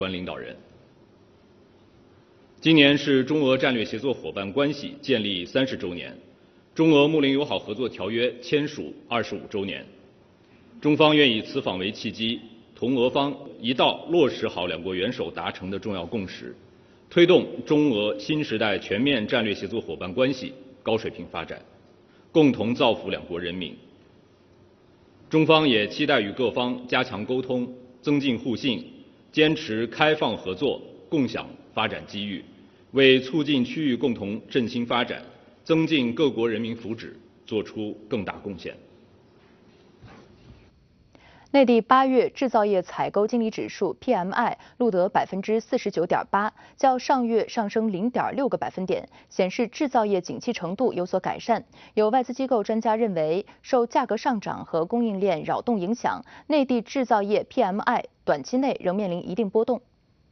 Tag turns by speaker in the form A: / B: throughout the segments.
A: 关领导人。今年是中俄战略协作伙伴关系建立30周年，中俄睦邻友好合作条约签署25周年。中方愿以此访为契机，同俄方一道落实好两国元首达成的重要共识，推动中俄新时代全面战略协作伙伴关系高水平发展，共同造福两国人民。中方也期待与各方加强沟通，增进互信，坚持开放合作，共享发展机遇，为促进区域共同振兴发展、增进各国人民福祉作出更大贡献。
B: 内地8月制造业采购经理指数 PMI 录得 49.8%， 较上月上升 0.6个百分点，显示制造业景气程度有所改善。有外资机构专家认为，受价格上涨和供应链扰动影响，内地制造业 PMI 短期内仍面临一定波动。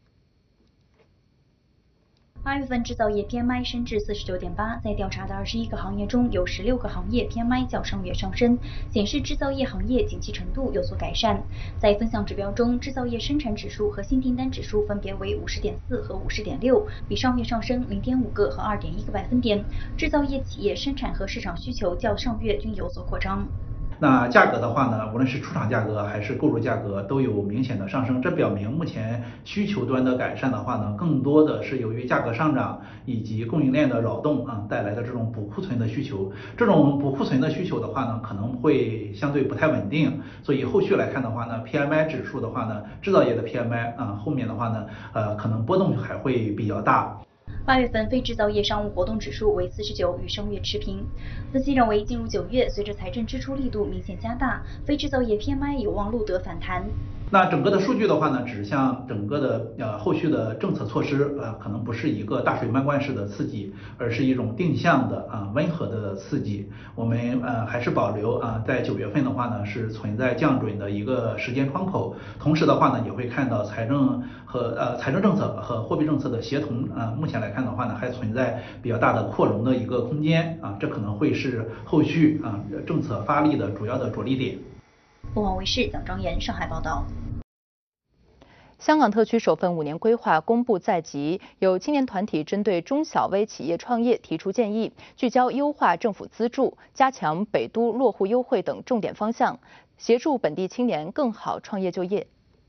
C: 8月份制造业 PMI 升至 49.8， 在调查的21个行业中，有16个行业 PMI 较上月上升，显示制造业行业景气程度有所改善。在分项指标中，制造业生产指数和新订单指数分别为 50.4 和 50.6， 比上月上升 0.5个和 2.1个百分点。制造业企业生产和市场需求较上月均有所扩张。
D: 那价格的话呢，无论是出厂价格还是购入价格都有明显的上升，这表明目前需求端的改善的话呢，更多的是由于价格上涨以及供应链的扰动带来的这种补库存的需求。这种补库存的需求的话呢，可能会相对不太稳定，所以后续来看的话呢 ，PMI 指数的话呢，制造业的 PMI 后面的话呢，可能波动还会比较大。
C: 8月份非制造业商务活动指数为49，与上月持平。分析认为，进入9月，随着财政支出力度明显加大，非制造业 PMI 有望录得反弹。
D: 那整个的数据的话呢，指向整个的后续的政策措施可能不是一个大水漫灌式的刺激，而是一种定向的温和的刺激。我们还是保留在9月份的话呢是存在降准的一个时间窗口，同时的话呢也会看到财政政策和货币政策的协同目前来看的话呢还存在比较大的扩容的一个空间这可能会是后续政策发力的主要的着力点。
C: 凤凰卫视蒋庄妍上海报道。
B: 香港特区首份5年规划公布在即，有青年团体针对中小微企业创业提出建议，聚焦优化政府资助、加强北都落户优惠等重点方向，协助本地青年更好创业就业。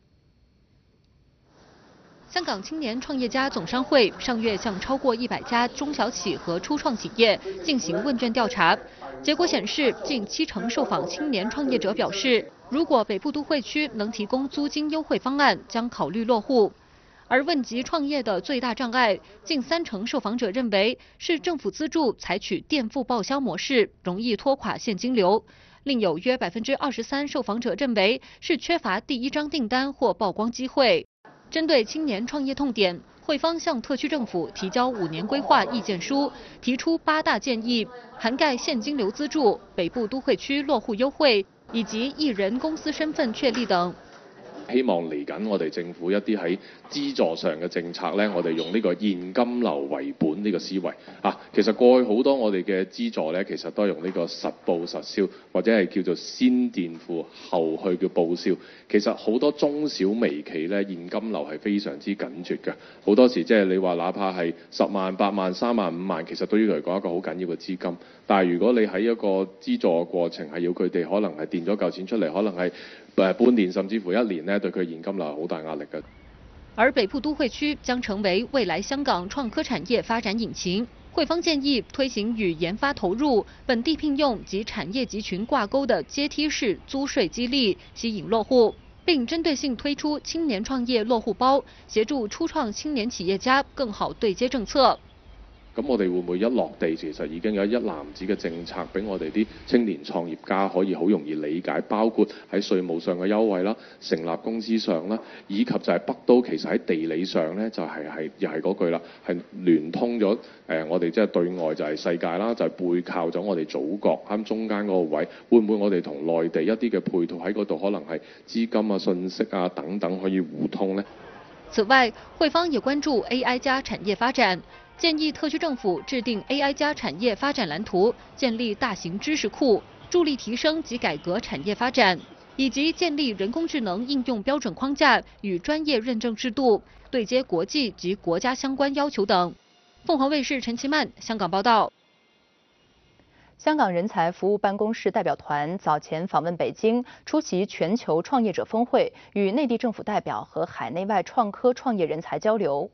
E: 香港青年创业家总商会上月向超过100家中小企和初创企业进行问卷调查，结果显示，近70%受访青年创业者表示，如果北部都会区能提供租金优惠方案，将考虑落户。而问及创业的最大障碍，近30%受访者认为是政府资助采取垫付报销模式，容易拖垮现金流。另有约23%受访者认为是缺乏第一张订单或曝光机会。针对青年创业痛点，会方向特区政府提交5年规划意见书，提出8大建议，涵盖现金流资助、北部都会区落户优惠以及一人公司身份确立等。
F: 希望嚟緊我哋政府一啲喺資助上嘅政策咧，我哋用呢個現金流為本呢個思維其實過去好多我哋嘅資助咧，其實都係用呢個實報實銷，或者係叫做先墊付後去叫報銷。其實好多中小微企咧，現金流係非常之緊絀嘅。好多時即係你話哪怕係10萬、8萬、3萬、5萬，其實對於佢嚟講一個好緊要嘅資金。但係如果你喺一個資助嘅過程係要佢哋可能係墊咗嚿錢出嚟，可能係半年甚至乎1年咧，對佢現金流好大壓力嘅。
E: 而北部都會區將成為未來香港創科產業發展引擎。會方建議推行與研發投入、本地聘用及產業集群掛鈎的階梯式租稅激勵，吸引落戶，並針對性推出青年創業落戶包，協助初創青年企業家更好對接政策。
F: 咁我哋會唔會一落地，其實已經有一籃子嘅政策俾我哋啲青年創業家可以好容易理解，包括喺稅務上嘅優惠啦、成立公司上啦，以及就係北都其實喺地理上咧就又係嗰句啦，係聯通咗我哋即係對外就係世界啦，就係背靠咗我哋祖國啱中間嗰個位，會唔會我哋同內地一啲嘅配套喺嗰度可能係資金啊、信息啊等等可以互通呢？
E: 此外，會方也關注 AI 加產業發展。建議特區政府制定 AI 加產業發展藍圖，建立大型知識庫，助力提升及改革產業發展， 以及建立人工智能应用标准框架与专业认证制度，对接国际及国家相关要求等。凤凰卫视陈其曼香港报道。
B: 香港人才服务办公室代表团早前访问北京，出席全球创业者峰会，与内地政府代表和海内外创科创业人才交流。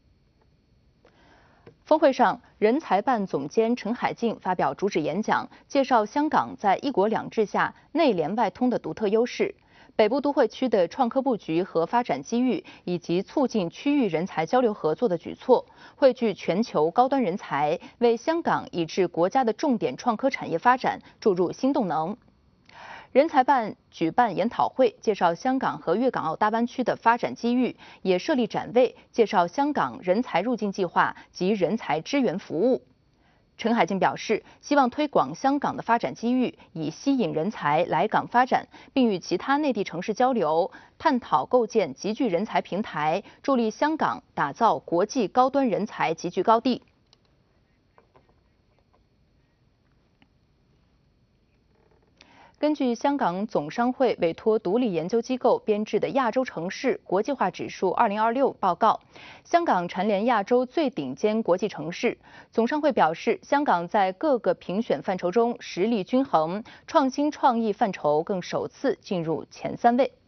B: 峰会上，人才办总监陈海静发表主旨演讲，介绍香港在一国两制下内联外通的独特优势。北部都会区的创科布局和发展机遇，以及促进区域人才交流合作的举措，汇聚全球高端人才，为香港以至国家的重点创科产业发展注入新动能。人才办举办研讨会，介绍香港和粤港澳大湾区的发展机遇，也设立展位，介绍香港人才入境计划及人才支援服务。陈海静表示，希望推广香港的发展机遇，以吸引人才来港发展，并与其他内地城市交流，探讨构建集聚人才平台，助力香港打造国际高端人才集聚高地。根据香港总商会委托独立研究机构编制的亚洲城市国际化指数2026报告，香港蝉联亚洲最顶尖国际城市。总商会表示，香港在各个评选范畴中实力均衡，创新创意范畴更首次进入前3位。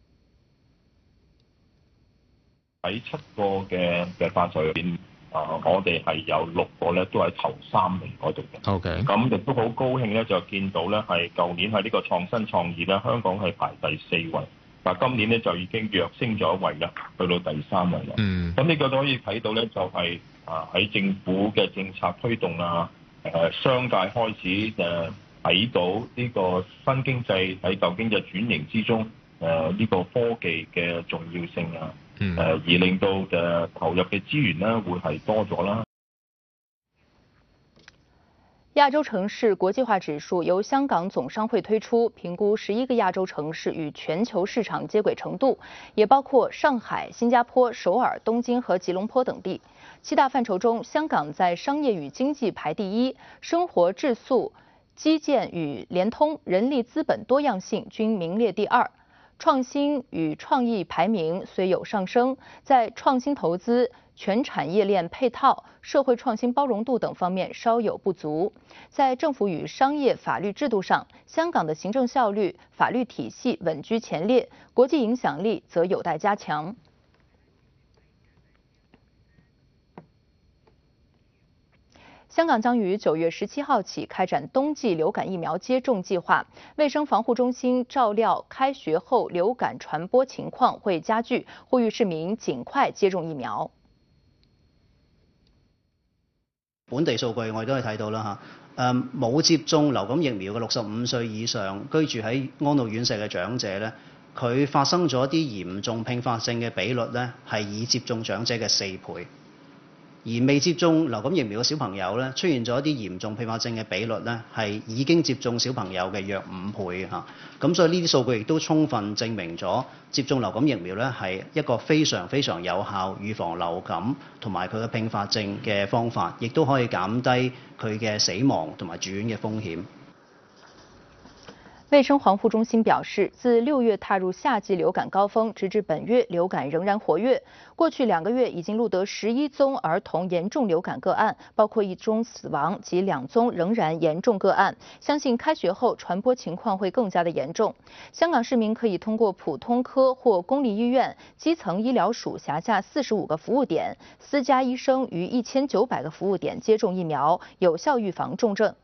G: 喺7個嘅範疇入邊，我哋係有6個咧都喺頭3名嗰度嘅。OK。咁亦都好高興咧，就見到咧係舊年喺呢個創新創意咧，香港係排第4位，但今年咧就已經躍升咗一位啦，去到第3位啦。咁呢個都可以睇到咧，就係喺政府嘅政策推動啊，商界開始睇到呢個新經濟喺舊經濟轉型之中，呢個科技嘅重要性啊。而令到投入嘅資源呢會係多咗啦。
B: 亞洲城市國際化指數由香港總商會推出，評估11個亞洲城市與全球市場接軌程度，也包括上海、新加坡、首爾、東京和吉隆坡等地。7大範疇中，香港在商業與經濟排第1，生活質素、基建與聯通、人力資本多樣性均名列第2。創新與創意排名雖有上升，在創新投資、全產業鏈配套、社會創新包容度等方面稍有不足。在政府與商業法律制度上，香港的行政效率、法律體系穩居前列，國際影響力則有待加強。香港將於9月17號起開展冬季流感疫苗接種計劃。衛生防護中心照料開學後流感傳播情況會加劇，呼籲市民盡快接種疫苗。
H: 本地數據我哋都可以睇到啦嚇，冇接種流感疫苗嘅65歲以上居住喺安老院舍嘅長者咧，佢發生咗一啲嚴重併發症嘅比率咧係已接種長者嘅4倍。而未接種流感疫苗嘅小朋友咧，出現咗一啲嚴重併發症嘅比率咧，係已經接種小朋友嘅約5倍嚇。咁所以呢啲數據亦都充分證明咗接種流感疫苗咧係一個非常非常有效預防流感同埋佢嘅併發症嘅方法，亦都可以減低佢嘅死亡同埋住院嘅風險。
B: 衛生防護中心表示，自6月踏入夏季流感高峰，直至本月流感仍然活躍。過去2個月已經錄得11宗兒童嚴重流感個案，包括1宗死亡及2宗仍然嚴重個案。相信開學後傳播情況會更加的嚴重。香港市民可以通過普通科或公立醫院、基層醫療署轄下45個服務點、私家醫生逾1900個服務點接種疫苗，有效預防重症。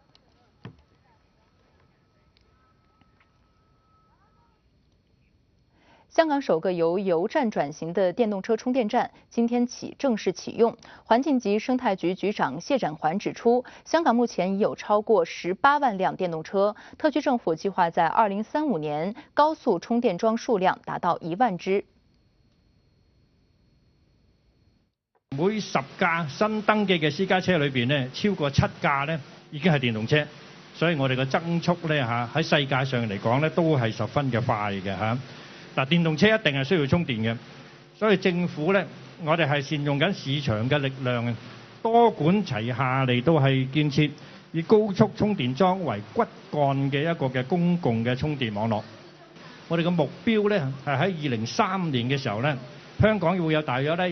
B: 香港首個由油站轉型的電動車充電站今天起正式啟用。環境及生態局局長謝展寰指出，香港目前已有超過18萬輛電動車，特區政府計劃在2035年高速充電樁數量達到1萬支。
I: 每10架新登記嘅私家車裏邊呢，超過7架呢已經係電動車，所以我哋嘅增速呢喺世界上嚟講呢都係十分嘅快嘅嚇。嗱，電動車一定係需要充電嘅，所以政府咧，我哋係善用緊市場嘅力量，多管齊下嚟到係建設以高速充電樁為骨幹嘅一個嘅公共嘅充電網絡。 我哋嘅目標咧係喺2035年嘅時候咧，香港會有大約咧